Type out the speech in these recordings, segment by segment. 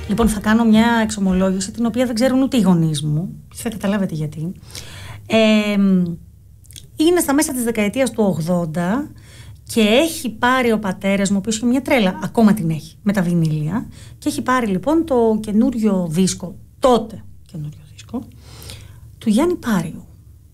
Λοιπόν, θα κάνω μια εξομολόγηση την οποία δεν ξέρουν ούτε οι γονείς μου. Θα καταλάβετε γιατί. Είναι στα μέσα της δεκαετίας του 80 και έχει πάρει ο πατέρας μου, ο οποίος είχε μια τρέλα, ακόμα την έχει, με τα βινίλια, και έχει πάρει λοιπόν το καινούριο δίσκο, τότε καινούριο δίσκο, του Γιάννη Πάριου.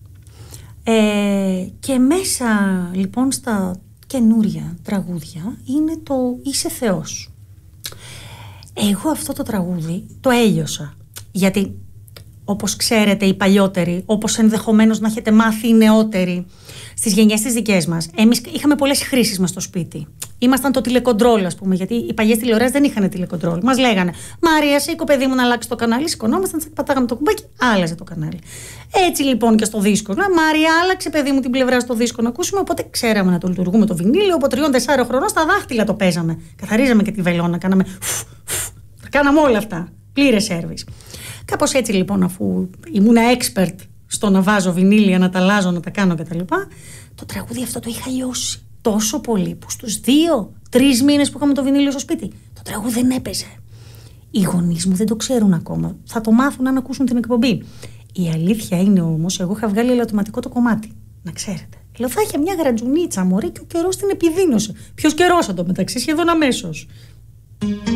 Και μέσα λοιπόν στα καινούρια τραγούδια είναι το «Είσαι Θεός». Εγώ αυτό το τραγούδι το έλειωσα, γιατί όπως ξέρετε οι παλιότεροι, όπως ενδεχομένως να έχετε μάθει οι νεότεροι, στις γενιές τις δικές μας, εμείς είχαμε πολλές χρήσεις μες στο σπίτι. Ήμασταν το τηλεκοντρόλ, ας πούμε, γιατί οι παλιές τηλεοράσεις δεν είχαν τηλεκοντρόλ. Μας λέγανε «Μαρία, σήκω παιδί μου να αλλάξει το κανάλι». Σηκωνόμασταν, πατάγαμε το κουμπάκι, άλλαζε το κανάλι. Έτσι λοιπόν και στο δίσκο. Μαρία, άλλαξε παιδί μου την πλευρά στο δίσκο να ακούσουμε. Οπότε ξέραμε να το λειτουργούμε το βινίλιο. Από 3-4 χρονών στα δάχτυλα το παίζαμε. Καθαρίζαμε και τη βελόνα, κάναμε όλα αυτά. Πλήρες σέρβις. Κάπως έτσι λοιπόν, αφού ήμουνα expert στο να βάζω βινίλια, να τα αλλάζω, να τα κάνω κτλ., το τραγούδι αυτό το είχα λιώσει τόσο πολύ που στους 2-3 μήνες που είχαμε το βινίλιο στο σπίτι, το τραγούδι δεν έπαιζε. Οι γονείς μου δεν το ξέρουν ακόμα. Θα το μάθουν αν ακούσουν την εκπομπή. Η αλήθεια είναι όμως, εγώ είχα βγάλει ελαττωματικό το κομμάτι. Να ξέρετε. Λέω, θα είχε μια γρατζουνίτσα, μωρέ, και ο καιρός την επιδίνωσε. Ποιος καιρός εντωμεταξύ, σχεδόν αμέσως.